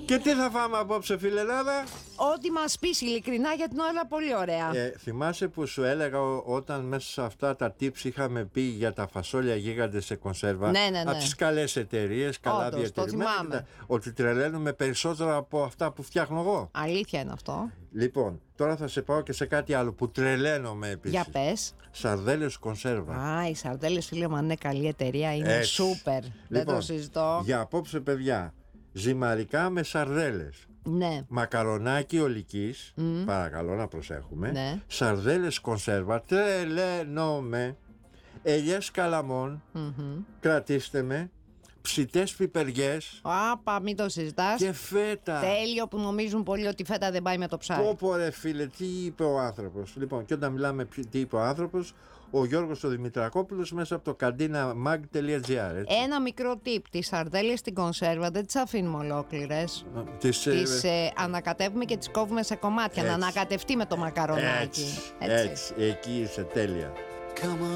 Και τι θα φάμε απόψε, φιλενάδα? Ό,τι μας πεις, ειλικρινά, για την ώρα πολύ ωραία. Θυμάσαι που σου έλεγα όταν μέσα σε αυτά τα tips είχαμε πει για τα φασόλια γίγαντες σε κονσέρβα? Ναι. Από τις καλές εταιρείες, καλά Όντως, διατηρημένα, ότι τρελαίνουμε περισσότερα από αυτά που φτιάχνω εγώ. Αλήθεια είναι αυτό. Λοιπόν, τώρα θα σε πάω και σε κάτι άλλο που τρελαίνομαι επίσης. Για πες. Σαρδέλες κονσέρβα. Α, οι σαρδέλες, φίλε μου, αν είναι καλή εταιρεία, είναι Έτσι. σούπερ. Δεν Λοιπόν, το συζητώ. για απόψε, παιδιά, ζυμαρικά με σαρδέλες. Ναι. Μακαρονάκι ολικής, παρακαλώ να προσέχουμε. Ναι. Σαρδέλες κονσέρβα, τρελαίνομαι. Ελιές καλαμών, κρατήστε με. Ψητές πιπεριές Άπα, μην το συζητάς. και φέτα. Τέλειο, που νομίζουν πολύ ότι η φέτα δεν πάει με το ψάρι. Πω ρε φίλε, τι είπε ο άνθρωπος. Λοιπόν, και όταν μιλάμε τι είπε ο άνθρωπος, ο Γιώργος ο Δημητρακόπουλος μέσα από το καντίναμag.gr. Ένα μικρό tip. Τις σαρδέλες στην κονσέρβα δεν τις αφήνουμε ολόκληρες. Τις ανακατεύουμε και τις κόβουμε σε κομμάτια. Έτσι. Να ανακατευτεί με το μακαρονάκι. Έτσι, εκεί είσαι τέλεια.